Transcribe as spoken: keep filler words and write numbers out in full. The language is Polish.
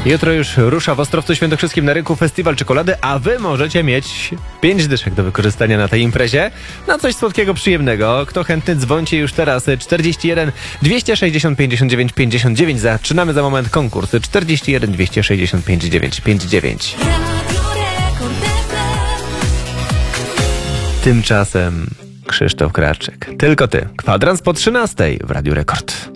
Jutro już rusza w Ostrowcu Świętokrzyskim na rynku festiwal czekolady, a wy możecie mieć pięć dyszek do wykorzystania na tej imprezie. Na coś słodkiego, przyjemnego. Kto chętny, dzwońcie już teraz. czterdzieści jeden dwieście sześćdziesiąt pięćdziesiąt dziewięć pięćdziesiąt dziewięć. Zaczynamy za moment konkurs. czterdzieści jeden dwieście sześćdziesiąt pięć dziewięćdziesiąt pięć dziewięć. Tymczasem Krzysztof Kraczek. Tylko ty. Kwadrans po trzynastej w Radiu Rekord.